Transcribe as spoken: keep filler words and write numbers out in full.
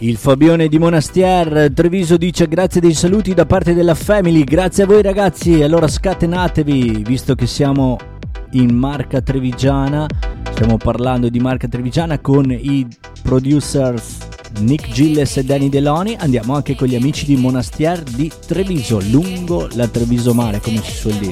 Il Fabione di Monastier Treviso dice grazie dei saluti da parte della family, grazie a voi ragazzi. Allora scatenatevi, visto che siamo in Marca Trevigiana, stiamo parlando di Marca Trevigiana con i producers Nick Gilles e Danny Deloni, andiamo anche con gli amici di Monastier di Treviso, lungo la Treviso Mare come si suol dire.